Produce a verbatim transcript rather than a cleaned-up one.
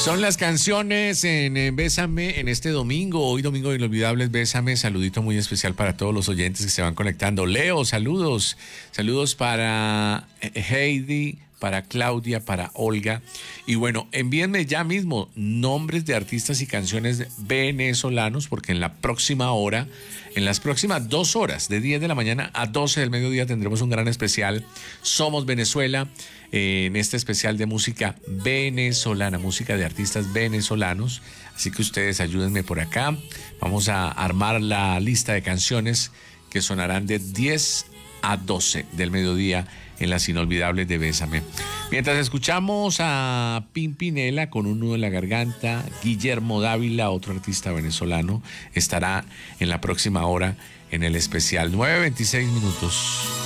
Son las canciones en, en Bésame en este domingo, hoy domingo de Inolvidables. Bésame, saludito muy especial para todos los oyentes que se van conectando. Leo, saludos, saludos para Heidi, para Claudia, para Olga. Y bueno, envíenme ya mismo nombres de artistas y canciones venezolanos, porque en la próxima hora, en las próximas dos horas, de diez de la mañana a doce del mediodía, tendremos un gran especial. Somos Venezuela, eh, en este especial de música venezolana, música de artistas venezolanos. Así que ustedes ayúdenme por acá. Vamos a armar la lista de canciones que sonarán de diez a doce del mediodía en las Inolvidables de Bésame. Mientras escuchamos a Pimpinela con un nudo en la garganta, Guillermo Dávila, otro artista venezolano, estará en la próxima hora en el especial. nueve veintiséis minutos.